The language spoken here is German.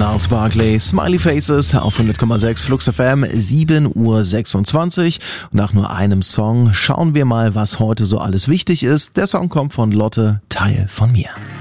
Gnarls Barkley, Smiley Faces auf 100,6 Flux FM, 7:26 Uhr. Nach nur einem Song schauen wir mal, was heute so alles wichtig ist. Der Song kommt von Lotte, Teil von mir.